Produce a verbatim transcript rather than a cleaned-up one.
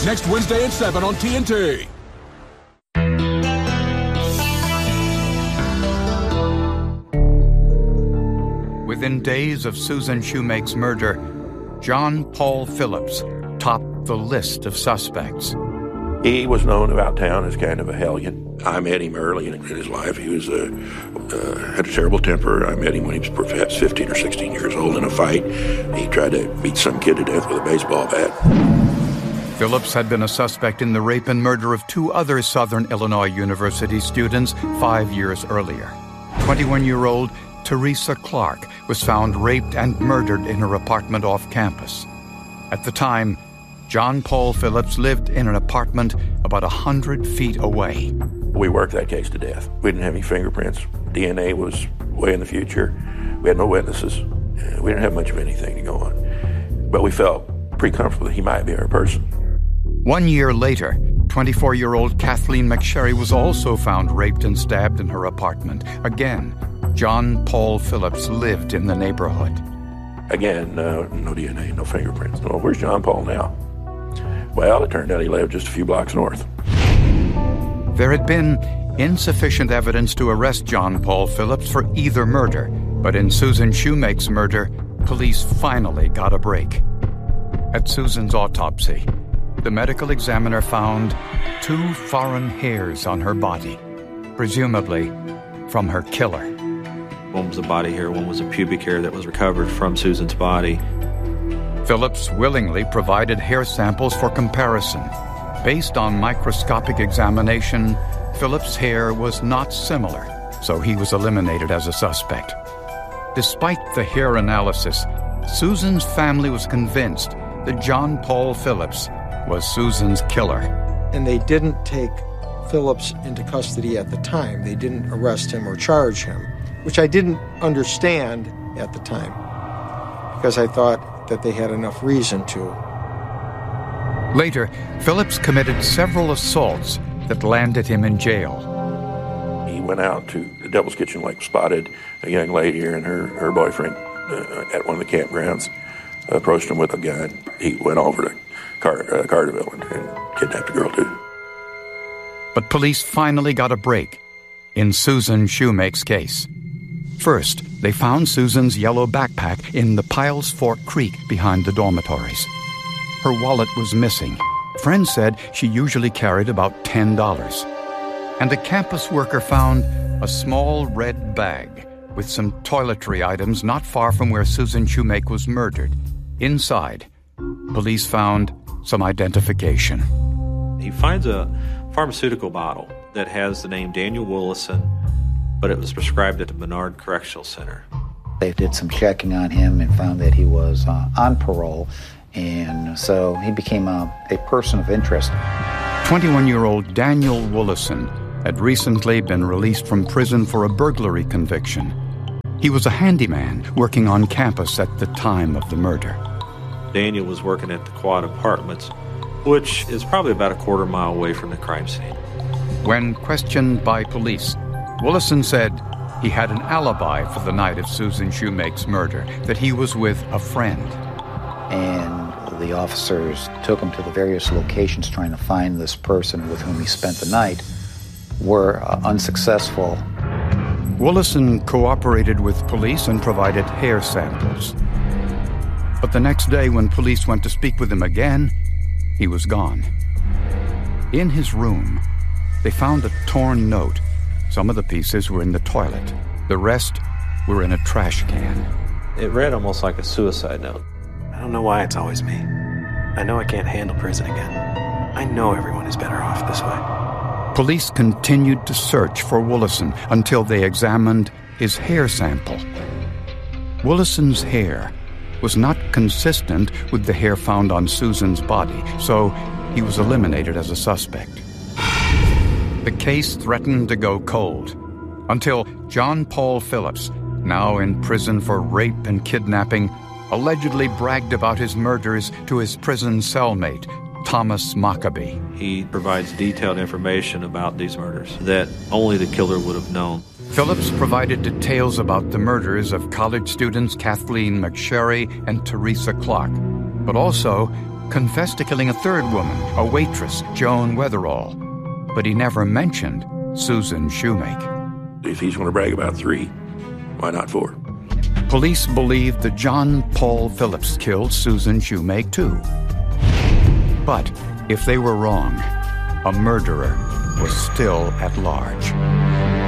next Wednesday at seven on T N T. Within days of Susan Shoemake's murder, John Paul Phillips topped the list of suspects. He was known about town as kind of a hellion. I met him early in his life. He was uh, uh, had a terrible temper. I met him when he was perhaps fifteen or sixteen years old in a fight. He tried to beat some kid to death with a baseball bat. Phillips had been a suspect in the rape and murder of two other Southern Illinois University students five years earlier. twenty-one-year-old Teresa Clark was found raped and murdered in her apartment off campus. At the time, John Paul Phillips lived in an apartment about one hundred feet away. We worked that case to death. We didn't have any fingerprints. D N A was way in the future. We had no witnesses. We didn't have much of anything to go on. But we felt pretty comfortable that he might be our person. One year later, twenty-four-year-old Kathleen McSherry was also found raped and stabbed in her apartment. Again, John Paul Phillips lived in the neighborhood. Again, uh, no D N A, no fingerprints. Well, where's John Paul now? Well, it turned out he lived just a few blocks north. There had been insufficient evidence to arrest John Paul Phillips for either murder, but in Susan Shoemake's murder, police finally got a break. At Susan's autopsy, the medical examiner found two foreign hairs on her body, presumably from her killer. One was a body hair, one was a pubic hair that was recovered from Susan's body. Phillips willingly provided hair samples for comparison. Based on microscopic examination, Phillips' hair was not similar, so he was eliminated as a suspect. Despite the hair analysis, Susan's family was convinced that John Paul Phillips was Susan's killer. And they didn't take Phillips into custody at the time. They didn't arrest him or charge him, which I didn't understand at the time, because I thought that they had enough reason to. Later, Phillips committed several assaults that landed him in jail. He went out to the Devil's Kitchen Lake, spotted a young lady and her, her boyfriend uh, at one of the campgrounds, approached him with a gun. He went over to Car- uh, Carterville and, and kidnapped the girl, too. But police finally got a break in Susan Shoemake's case. First, they found Susan's yellow backpack in the Piles Fork Creek behind the dormitories. Her wallet was missing. Friends said she usually carried about ten dollars. And a campus worker found a small red bag with some toiletry items not far from where Susan Shoemake was murdered. Inside, police found some identification. He finds a pharmaceutical bottle that has the name Daniel Willison, but it was prescribed at the Menard Correctional Center. They did some checking on him and found that he was uh, on parole, and so he became a, a person of interest. twenty-one-year-old Daniel Willison had recently been released from prison for a burglary conviction. He was a handyman working on campus at the time of the murder. Daniel was working at the Quad Apartments, which is probably about a quarter mile away from the crime scene. When questioned by police, Willison said he had an alibi for the night of Susan Shoemake's murder, that he was with a friend. And the officers took him to the various locations trying to find this person with whom he spent the night, were uh, unsuccessful. Willison cooperated with police and provided hair samples. But the next day, when police went to speak with him again, he was gone. In his room, they found a torn note. Some of the pieces were in the toilet. The rest were in a trash can. It read almost like a suicide note. I don't know why it's always me. I know I can't handle prison again. I know everyone is better off this way. Police continued to search for Willison until they examined his hair sample. Willison's hair was not consistent with the hair found on Susan's body, so he was eliminated as a suspect. The case threatened to go cold until John Paul Phillips, now in prison for rape and kidnapping, allegedly bragged about his murders to his prison cellmate, Thomas Maccabee. He provides detailed information about these murders that only the killer would have known. Phillips provided details about the murders of college students Kathleen McSherry and Teresa Clark, but also confessed to killing a third woman, a waitress, Joan Weatherall, but he never mentioned Susan Shoemake. If he's going to brag about three, why not four? Police believed that John Paul Phillips killed Susan Shoemake too. But if they were wrong, a murderer was still at large.